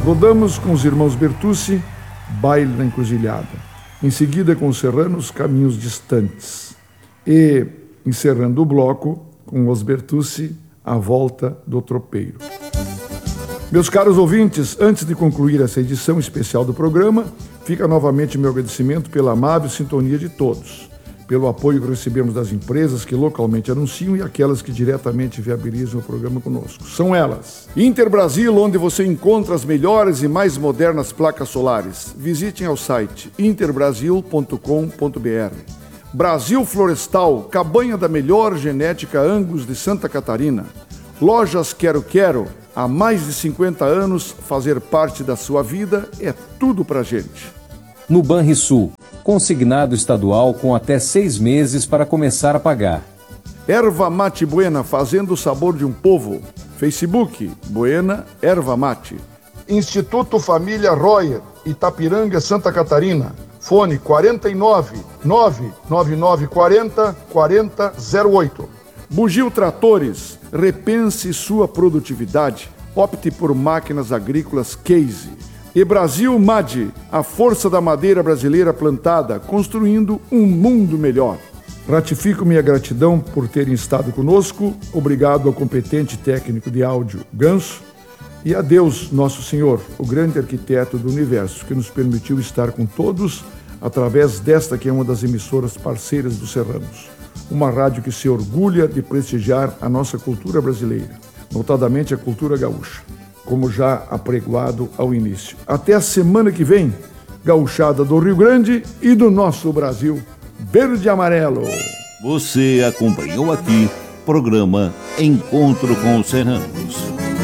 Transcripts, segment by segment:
Rodamos com os irmãos Bertucci, Baile na Encruzilhada. Em seguida, com os serranos, Caminhos Distantes. E, encerrando o bloco, com os Bertucci, A Volta do Tropeiro. Meus caros ouvintes, antes de concluir essa edição especial do programa, fica novamente meu agradecimento pela amável sintonia de todos, pelo apoio que recebemos das empresas que localmente anunciam e aquelas que diretamente viabilizam o programa conosco. São elas: Interbrasil, onde você encontra as melhores e mais modernas placas solares. Visitem ao site interbrasil.com.br. Brasil Florestal, cabanha da melhor genética Angus de Santa Catarina. Lojas Quero Quero, há mais de 50 anos, fazer parte da sua vida é tudo pra gente. No Banrisul, consignado estadual com até 6 meses para começar a pagar. Erva Mate Buena, fazendo o sabor de um povo. Facebook, Buena Erva Mate. Instituto Família Royer, Itapiranga, Santa Catarina. Fone 49 99940 4008. Bugio Tratores, repense sua produtividade. Opte por máquinas agrícolas Case. E Brasil MAD, a força da madeira brasileira plantada, construindo um mundo melhor. Ratifico minha gratidão por terem estado conosco. Obrigado ao competente técnico de áudio Ganso. E a Deus, nosso Senhor, o grande arquiteto do universo, que nos permitiu estar com todos através desta que é uma das emissoras parceiras dos Serranos. Uma rádio que se orgulha de prestigiar a nossa cultura brasileira, notadamente a cultura gaúcha, como já apregoado ao início. Até a semana que vem, gauchada do Rio Grande e do nosso Brasil verde e amarelo. Você acompanhou aqui programa Encontro com os Serranos.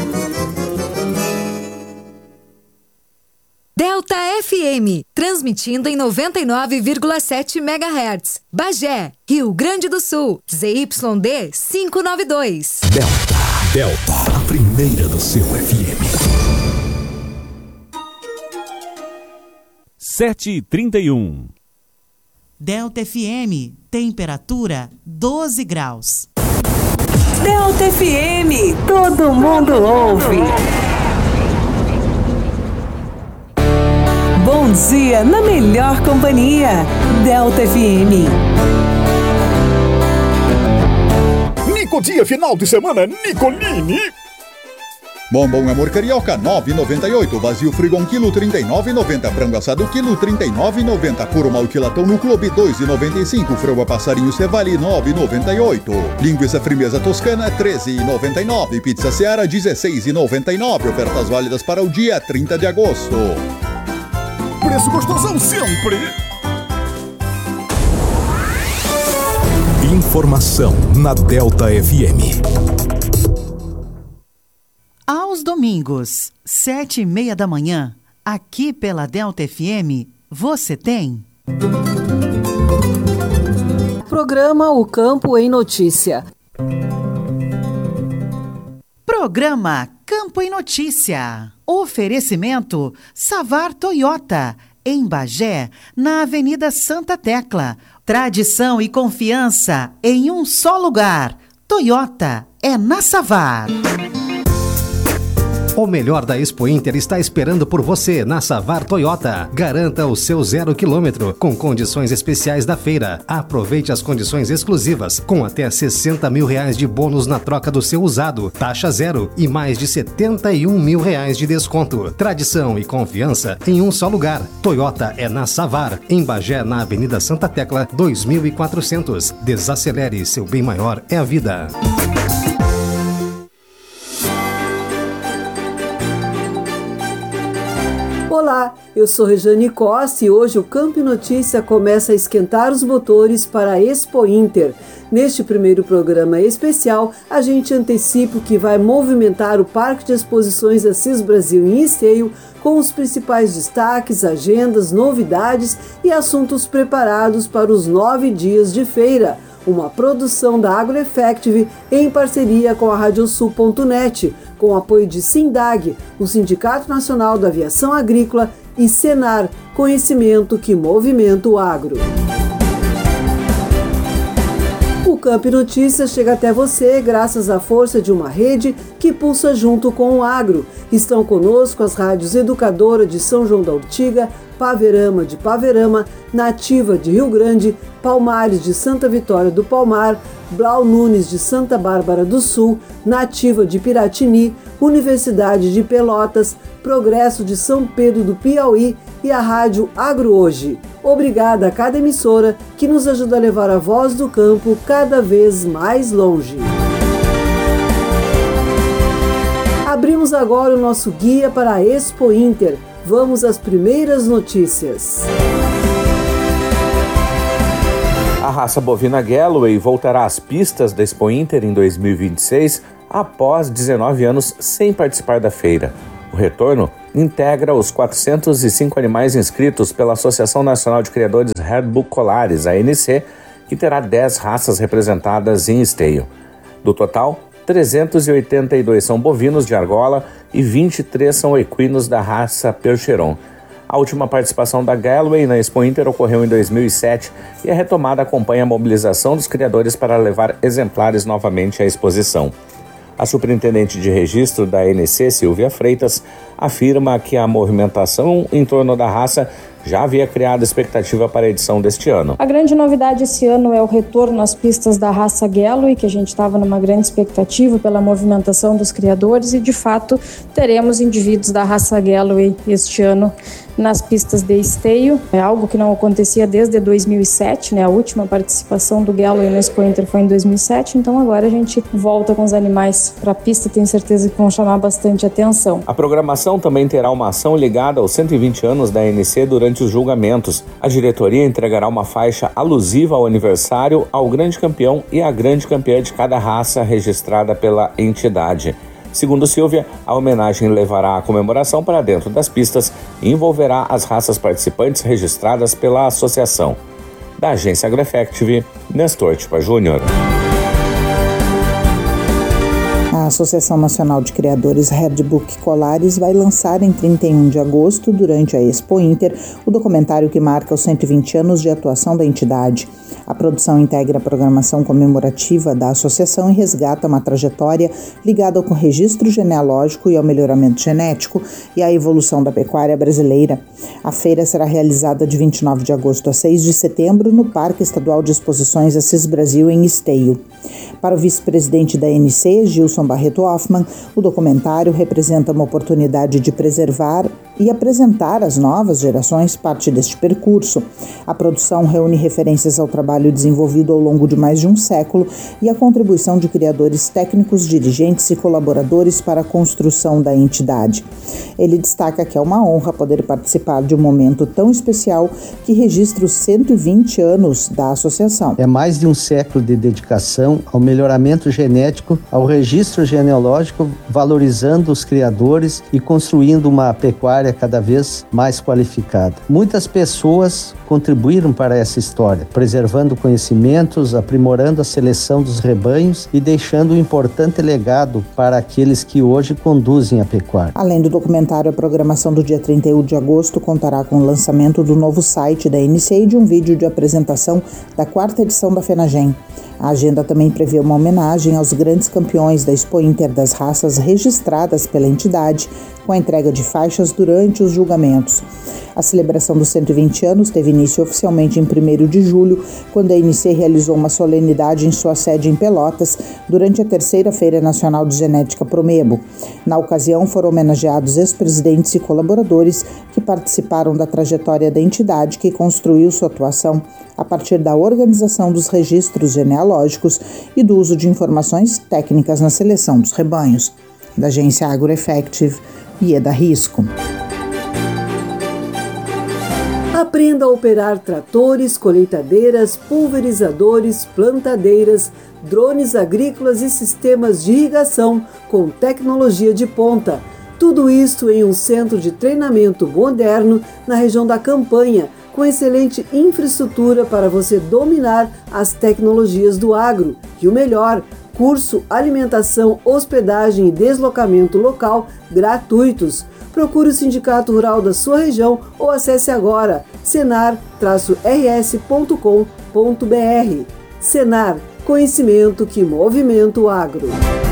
Delta FM, transmitindo em 99,7 MHz. Bagé, Rio Grande do Sul, ZYD 592. Delta, a primeira do seu FM. 7h31. Delta FM, temperatura 12 graus. Delta FM, todo mundo ouve. Bom dia na melhor companhia. Delta FM. Nico Dia, final de semana, Nicolini. Bombom Amor Carioca, 9,98. Vazio Frigon, quilo 39,90. Frango assado, quilo 39,90. Puro malquilatão no Clube, 2,95. Frango a passarinho Cevale, 9,98. Linguiça Frimeza Toscana, 13,99. Pizza Seara, 16,99. Ofertas válidas para o dia 30 de agosto. Preço gostosão sempre. Informação na Delta FM. Aos domingos, 7h30 da manhã, aqui pela Delta FM, você tem... Programa O Campo em Notícia. Programa Campo em Notícia. Oferecimento Savar Toyota, em Bagé, na Avenida Santa Tecla. Tradição e confiança em um só lugar. Toyota é na Savar. O melhor da Expo Inter está esperando por você na Savar Toyota. Garanta o seu 0 km com condições especiais da feira. Aproveite as condições exclusivas com até R$60 mil de bônus na troca do seu usado, taxa zero e mais de R$71 mil de desconto. Tradição e confiança em um só lugar. Toyota é na Savar, em Bagé, na Avenida Santa Tecla, 2400. Desacelere, seu bem maior é a vida. Olá, eu sou Rejane Costa e hoje o Campo e Notícia começa a esquentar os motores para a Expo Inter. Neste primeiro programa especial, a gente antecipa o que vai movimentar o Parque de Exposições Assis Brasil em Esteio, com os principais destaques, agendas, novidades e assuntos preparados para os 9 dias de feira. Uma produção da AgroEffective em parceria com a Radiosul.net, com apoio de SINDAG, o Sindicato Nacional da Aviação Agrícola, e Senar, conhecimento que movimenta o agro. O Camp Notícias chega até você graças à força de uma rede que pulsa junto com o agro. Estão conosco as rádios Educadora de São João da Ortiga, Paverama de Paverama, Nativa de Rio Grande, Palmares de Santa Vitória do Palmar, Blau Nunes de Santa Bárbara do Sul, Nativa de Piratini, Universidade de Pelotas, Progresso de São Pedro do Piauí e a Rádio Agro Hoje. Obrigada a cada emissora que nos ajuda a levar a voz do campo cada vez mais longe. Abrimos agora o nosso guia para a Expo Inter. Vamos às primeiras notícias. A raça bovina Galloway voltará às pistas da Expo Inter em 2026 após 19 anos sem participar da feira. O retorno integra os 405 animais inscritos pela Associação Nacional de Criadores Herdbook Colares, ANC, que terá 10 raças representadas em esteio. Do total, 382 são bovinos de argola e 23 são equinos da raça Percheron. A última participação da Galloway na Expo Inter ocorreu em 2007 e a retomada acompanha a mobilização dos criadores para levar exemplares novamente à exposição. A superintendente de registro da ANC, Silvia Freitas, afirma que a movimentação em torno da raça já havia criado expectativa para a edição deste ano. A grande novidade esse ano é o retorno às pistas da raça Galloway, que a gente estava numa grande expectativa pela movimentação dos criadores, e de fato teremos indivíduos da raça Galloway este ano nas pistas de esteio. É algo que não acontecia desde 2007, A última participação do Galloway na Expo Inter foi em 2007, então agora a gente volta com os animais para a pista, tenho certeza que vão chamar bastante atenção. A programação também terá uma ação ligada aos 120 anos da ANC durante os julgamentos. A diretoria entregará uma faixa alusiva ao aniversário ao grande campeão e à grande campeã de cada raça registrada pela entidade. Segundo Silvia, a homenagem levará a comemoração para dentro das pistas e envolverá as raças participantes registradas pela associação. Da agência AgroEffective, Nestor Tipa Júnior. A Associação Nacional de Criadores Herdbook Colares vai lançar em 31 de agosto, durante a Expo Inter, o documentário que marca os 120 anos de atuação da entidade. A produção integra a programação comemorativa da associação e resgata uma trajetória ligada ao registro genealógico e ao melhoramento genético e à evolução da pecuária brasileira. A feira será realizada de 29 de agosto a 6 de setembro no Parque Estadual de Exposições Assis Brasil, em Esteio. Para o vice-presidente da ANC, Gilson Barreto Hoffmann, o documentário representa uma oportunidade de preservar e apresentar às novas gerações parte deste percurso. A produção reúne referências ao trabalho desenvolvido ao longo de mais de um século e a contribuição de criadores técnicos, dirigentes e colaboradores para a construção da entidade. Ele destaca que é uma honra poder participar de um momento tão especial que registra os 120 anos da associação. É mais de um século de dedicação ao melhoramento genético, ao registro genealógico, valorizando os criadores e construindo uma pecuária cada vez mais qualificada. Muitas pessoas contribuíram para essa história, preservando conhecimentos, aprimorando a seleção dos rebanhos e deixando um importante legado para aqueles que hoje conduzem a pecuária. Além do documentário, a programação do dia 31 de agosto contará com o lançamento do novo site da ANC e de um vídeo de apresentação da 4ª edição da FENAGEM. A agenda também prevê uma homenagem aos grandes campeões da Expo Inter das raças registradas pela entidade, com a entrega de faixas durante os julgamentos. A celebração dos 120 anos teve início oficialmente em 1º de julho, quando a ANC realizou uma solenidade em sua sede em Pelotas, durante a 3ª Feira Nacional de Genética Promebo. Na ocasião, foram homenageados ex-presidentes e colaboradores que participaram da trajetória da entidade, que construiu sua atuação a partir da organização dos registros genealógicos e do uso de informações técnicas na seleção dos rebanhos. Da agência AgroEffective, Ieda Risco. Aprenda a operar tratores, colheitadeiras, pulverizadores, plantadeiras, drones agrícolas e sistemas de irrigação com tecnologia de ponta. Tudo isso em um centro de treinamento moderno na região da Campanha, com excelente infraestrutura para você dominar as tecnologias do agro. E o melhor, curso, alimentação, hospedagem e deslocamento local gratuitos. Procure o Sindicato Rural da sua região ou acesse agora senar-rs.com.br. Senar, Conhecimento que movimenta o agro.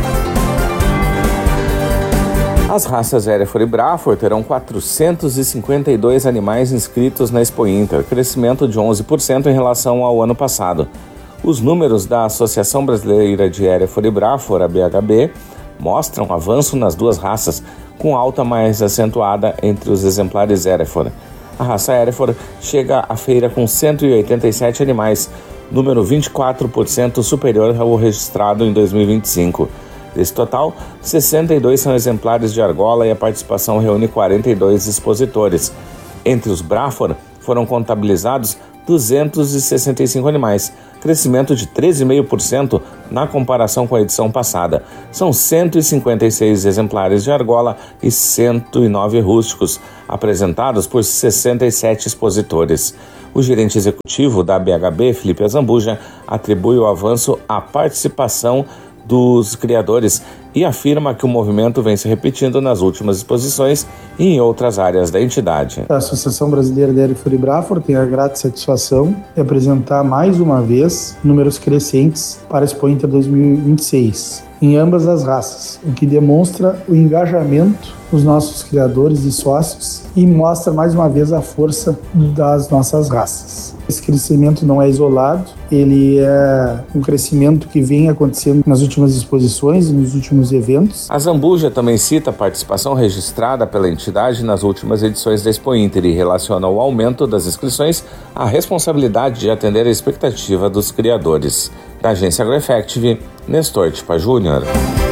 As raças Hereford e Braford terão 452 animais inscritos na Expo Inter, crescimento de 11% em relação ao ano passado. Os números da Associação Brasileira de Hereford e Braford, a BHB, mostram avanço nas duas raças, com alta mais acentuada entre os exemplares Hereford. A raça Hereford chega à feira com 187 animais, número 24% superior ao registrado em 2025. Desse total, 62 são exemplares de argola e a participação reúne 42 expositores. Entre os Braford, foram contabilizados 265 animais, crescimento de 13,5% na comparação com a edição passada. São 156 exemplares de argola e 109 rústicos, apresentados por 67 expositores. O gerente executivo da BHB, Felipe Azambuja, atribui o avanço à participação dos criadores e afirma que o movimento vem se repetindo nas últimas exposições e em outras áreas da entidade. A Associação Brasileira de Hereford e Braford tem a grata satisfação de apresentar mais uma vez números crescentes para a Expo Inter 2026, em ambas as raças, o que demonstra o engajamento dos nossos criadores e sócios e mostra mais uma vez a força das nossas raças. Esse crescimento não é isolado, ele é um crescimento que vem acontecendo nas últimas exposições e nos últimos eventos. A Zambuja também cita a participação registrada pela entidade nas últimas edições da Expo Inter e relaciona o aumento das inscrições à responsabilidade de atender a expectativa dos criadores. Da agência AgroEffective, Nestor Tipa Júnior.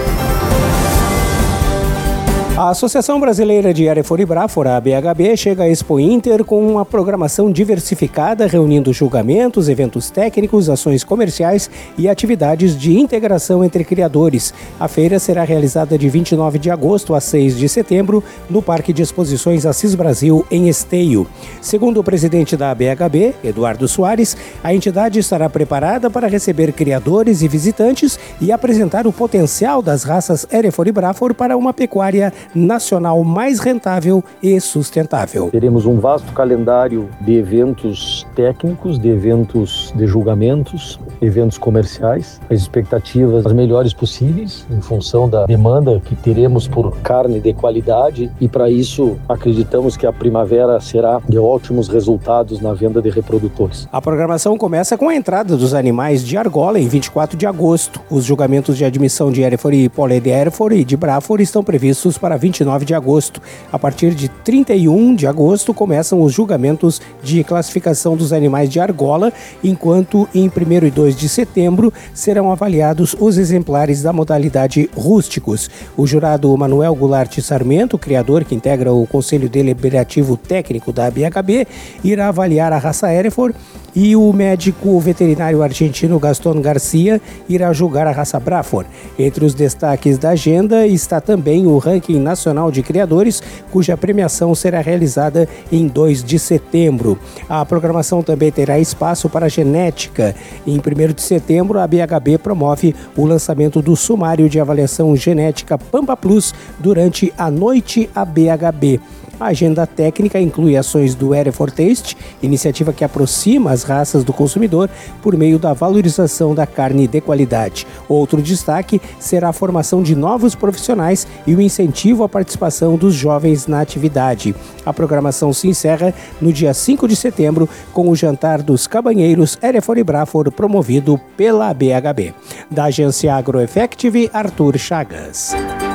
A Associação Brasileira de Hereford e Braford, a BHB, chega à Expo Inter com uma programação diversificada, reunindo julgamentos, eventos técnicos, ações comerciais e atividades de integração entre criadores. A feira será realizada de 29 de agosto a 6 de setembro no Parque de Exposições Assis Brasil, em Esteio. Segundo o presidente da BHB, Eduardo Soares, a entidade estará preparada para receber criadores e visitantes e apresentar o potencial das raças Hereford e Braford para uma pecuária nacional mais rentável e sustentável. Teremos um vasto calendário de eventos técnicos, de eventos de julgamentos, eventos comerciais, as expectativas as melhores possíveis em função da demanda que teremos por carne de qualidade e para isso acreditamos que a primavera será de ótimos resultados na venda de reprodutores. A programação começa com a entrada dos animais de argola em 24 de agosto. Os julgamentos de admissão de Hereford e Pole de Hereford e de Braford estão previstos para 29 de agosto. A partir de 31 de agosto começam os julgamentos de classificação dos animais de argola, enquanto em 1º e 2 de setembro serão avaliados os exemplares da modalidade rústicos. O jurado Manuel Goulart Sarmento, criador que integra o Conselho Deliberativo Técnico da BHB, irá avaliar a raça Hereford e o médico veterinário argentino Gastón Garcia irá julgar a raça Braford. Entre os destaques da agenda está também o ranking nacional de criadores, cuja premiação será realizada em 2 de setembro. A programação também terá espaço para genética. Em 1º de setembro, a BHB promove o lançamento do sumário de avaliação genética Pampa Plus durante a Noite ABHB. A agenda técnica inclui ações do Hereford Taste, iniciativa que aproxima as raças do consumidor por meio da valorização da carne de qualidade. Outro destaque será a formação de novos profissionais e o incentivo à participação dos jovens na atividade. A programação se encerra no dia 5 de setembro com o Jantar dos Cabanheiros Hereford e Braford, promovido pela BHB. Da agência AgroEffective, Arthur Chagas.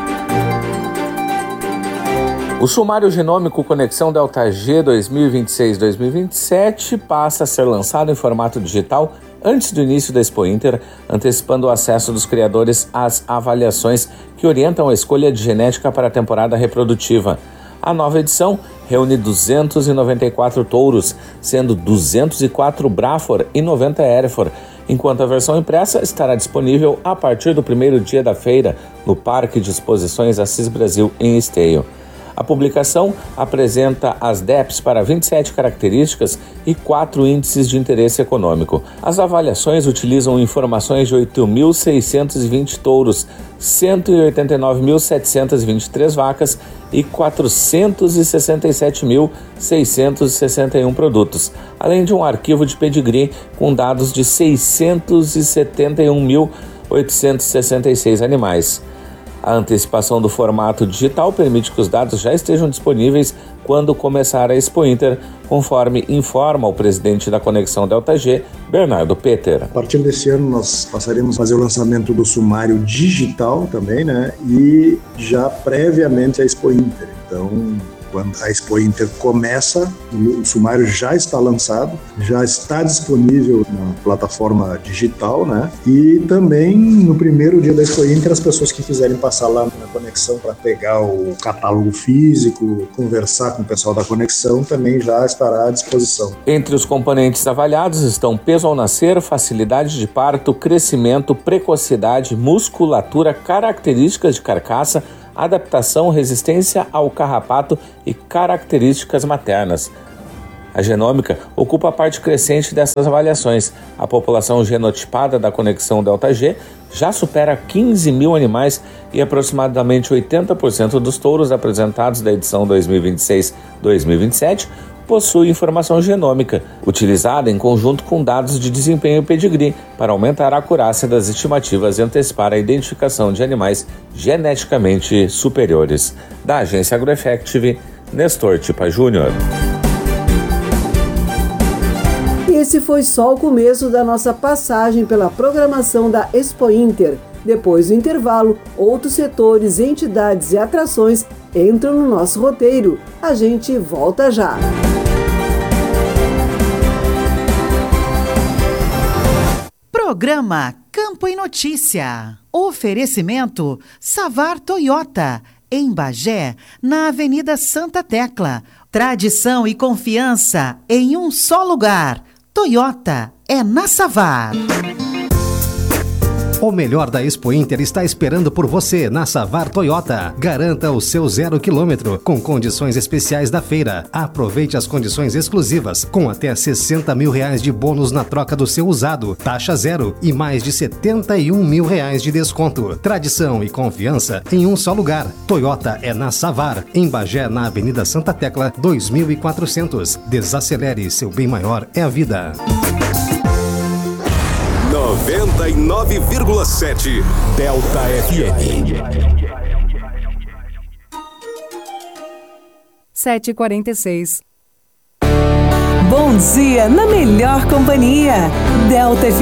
O sumário genômico Conexão Delta G 2026-2027 passa a ser lançado em formato digital antes do início da Expo Inter, antecipando o acesso dos criadores às avaliações que orientam a escolha de genética para a temporada reprodutiva. A nova edição reúne 294 touros, sendo 204 Braford e 90 Hereford, enquanto a versão impressa estará disponível a partir do primeiro dia da feira no Parque de Exposições Assis Brasil, em Esteio. A publicação apresenta as DEPs para 27 características e 4 índices de interesse econômico. As avaliações utilizam informações de 8.620 touros, 189.723 vacas e 467.661 produtos, além de um arquivo de pedigree com dados de 671.866 animais. A antecipação do formato digital permite que os dados já estejam disponíveis quando começar a Expo Inter, conforme informa o presidente da Conexão Delta G, Bernardo Peter. A partir desse ano nós passaremos a fazer o lançamento do sumário digital também, né? E já previamente a Expo Inter. Então, quando a Expo Inter começa, o sumário já está lançado, já está disponível na plataforma digital, né? E também no primeiro dia da Expo Inter, as pessoas que quiserem passar lá na Conexão para pegar o catálogo físico, conversar com o pessoal da Conexão, também já estará à disposição. Entre os componentes avaliados estão peso ao nascer, facilidade de parto, crescimento, precocidade, musculatura, características de carcaça, adaptação, resistência ao carrapato e características maternas. A genômica ocupa a parte crescente dessas avaliações. A população genotipada da Conexão Delta G já supera 15 mil animais e aproximadamente 80% dos touros apresentados da edição 2026-2027 possui informação genômica, utilizada em conjunto com dados de desempenho pedigree para aumentar a acurácia das estimativas e antecipar a identificação de animais geneticamente superiores. Da agência AgroEffective, Nestor Tipa Júnior. Esse foi só o começo da nossa passagem pela programação da Expo Inter. Depois do intervalo, outros setores, entidades e atrações entram no nosso roteiro. A gente volta já. Programa Campo e Notícia. Oferecimento Savar Toyota, em Bagé, na Avenida Santa Tecla. Tradição e confiança em um só lugar. Toyota é na Savar. O melhor da Expo Inter está esperando por você na Savar Toyota. Garanta o seu 0 km com condições especiais da feira. Aproveite as condições exclusivas, com até 60 mil reais de bônus na troca do seu usado, taxa zero e mais de 71 mil reais de desconto. Tradição e confiança em um só lugar. Toyota é na Savar, em Bagé, na Avenida Santa Tecla, 2400. Desacelere, seu bem maior é a vida. 99,7 Delta FM. 7h46. Bom dia na melhor companhia. Delta FM.